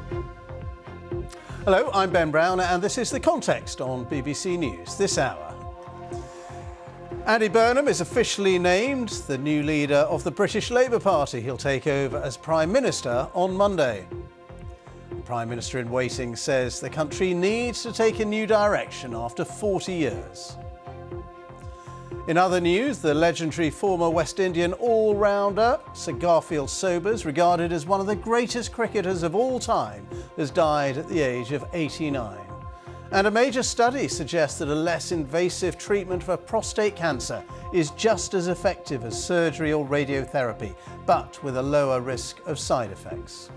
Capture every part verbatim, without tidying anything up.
Hello, I'm Ben Brown and this is The Context on B B C News this hour. Andy Burnham is officially named the new leader of the British Labour Party. He'll take over as Prime Minister on Monday. The Prime Minister in waiting says the country needs to take a new direction after forty years. In other news, the legendary former West Indian all-rounder Sir Garfield Sobers, regarded as one of the greatest cricketers of all time, has died at the age of eighty-nine. And a major study suggests that a less invasive treatment for prostate cancer is just as effective as surgery or radiotherapy, but with a lower risk of side effects.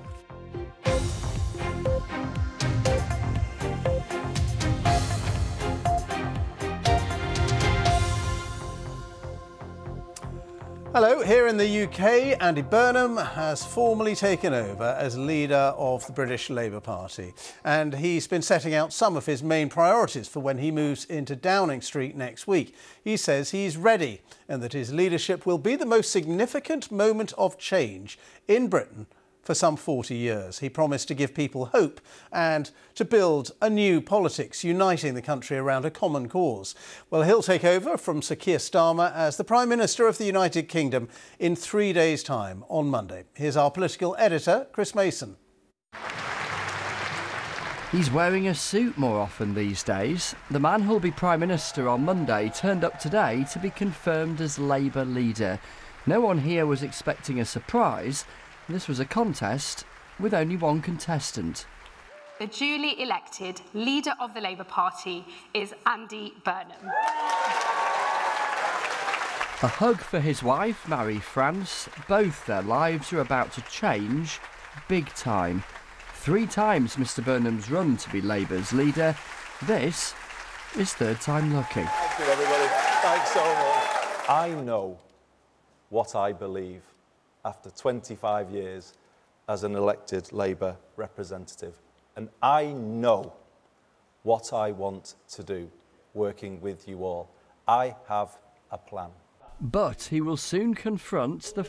Hello, here in the U K, Andy Burnham has formally taken over as leader of the British Labour Party. And he's been setting out some of his main priorities for when he moves into Downing Street next week. He says he's ready and that his leadership will be the most significant moment of change in Britain for some forty years. He promised to give people hope and to build a new politics, uniting the country around a common cause. Well, he'll take over from Sir Keir Starmer as the Prime Minister of the United Kingdom in three days' time on Monday. Here's our political editor, Chris Mason. He's wearing a suit more often these days. The man who'll be Prime Minister on Monday turned up today to be confirmed as Labour leader. No one here was expecting a surprise. This was a contest with only one contestant. The duly elected leader of the Labour Party is Andy Burnham. A hug for his wife, Marie-France. Both their lives are about to change big time. Three times Mr Burnham's run to be Labour's leader. This is third time lucky. Thank you, everybody. Thanks so much. I know what I believe after twenty-five years as an elected Labour representative. And I know what I want to do, working with you all. I have a plan. But he will soon confront the